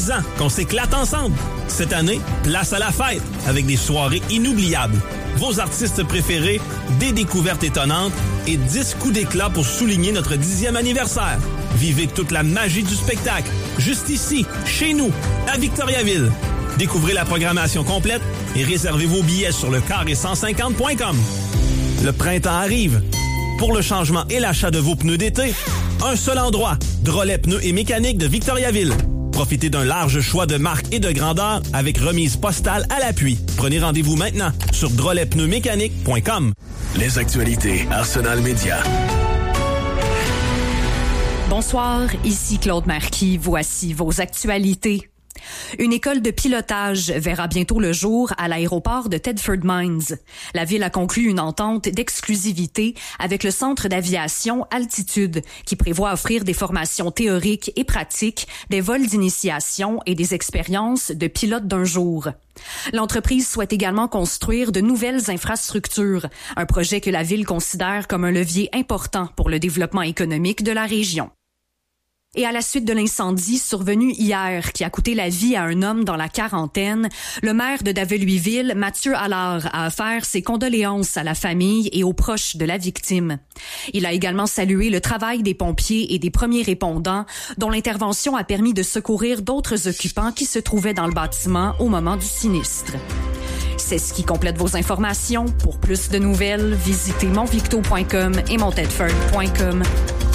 10 ans qu'on s'éclate ensemble. Cette année, place à la fête avec des soirées inoubliables. Vos artistes préférés, des découvertes étonnantes et 10 coups d'éclat pour souligner notre 10e anniversaire. Vivez toute la magie du spectacle, juste ici, chez nous, à Victoriaville. Découvrez la programmation complète et réservez vos billets sur le carré150.com. Le printemps arrive. Pour le changement et l'achat de vos pneus d'été, un seul endroit, Drolet Pneus et Mécanique de Victoriaville. Profitez d'un large choix de marques et de grandeurs avec remise postale à l'appui. Prenez rendez-vous maintenant sur droletpneusmécanique.com. Les actualités Arsenal Média. Bonsoir, ici Claude Marquis. Voici vos actualités. Une école de pilotage verra bientôt le jour à l'aéroport de Thetford Mines. La ville a conclu une entente d'exclusivité avec le centre d'aviation Altitude, qui prévoit offrir des formations théoriques et pratiques, des vols d'initiation et des expériences de pilote d'un jour. L'entreprise souhaite également construire de nouvelles infrastructures, un projet que la ville considère comme un levier important pour le développement économique de la région. Et à la suite de l'incendie survenu hier qui a coûté la vie à un homme dans la quarantaine, le maire de Daveluiville, Mathieu Allard, a offert ses condoléances à la famille et aux proches de la victime. Il a également salué le travail des pompiers et des premiers répondants, dont l'intervention a permis de secourir d'autres occupants qui se trouvaient dans le bâtiment au moment du sinistre. C'est ce qui complète vos informations. Pour plus de nouvelles, visitez monvicto.com et montedford.com.